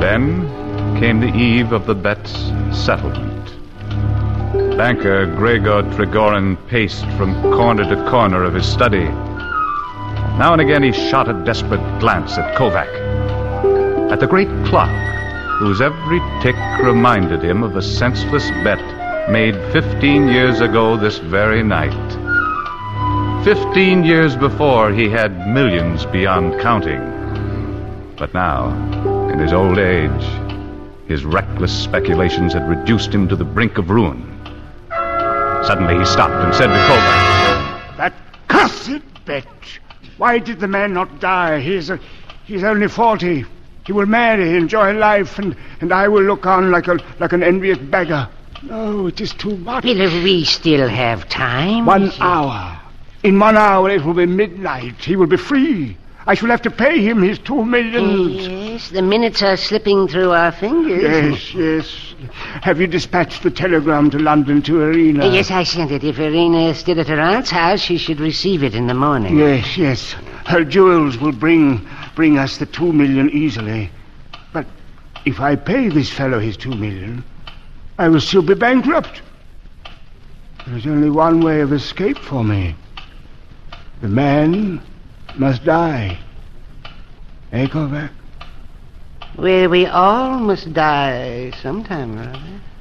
Then came the eve of the bet's settlement. Banker Gregor Trigorin paced from corner to corner of his study. Now and again he shot a desperate glance at Kovac, at the great clock whose every tick reminded him of a senseless bet made 15 years ago this very night. 15 years before, he had millions beyond counting. But now, in his old age, his reckless speculations had reduced him to the brink of ruin. Suddenly he stopped and said to Kovac, "That cursed bet! Why did the man not die? He's only 40. He will marry, enjoy life, and I will look on like an envious beggar. No, it is too much." Well, we still have time. 1 hour. In 1 hour it will be midnight. He will be free. I shall have to pay him his 2 million. Yes, the minutes are slipping through our fingers. Yes. Have you dispatched the telegram to London to Irina? Yes, I sent it. If Irina is still at her aunt's house, she should receive it in the morning. Yes. Her jewels will bring us the 2 million easily. But if I pay this fellow his 2 million, I will still be bankrupt. There is only one way of escape for me. The man must die. Kovac? Well, we all must die sometime or other.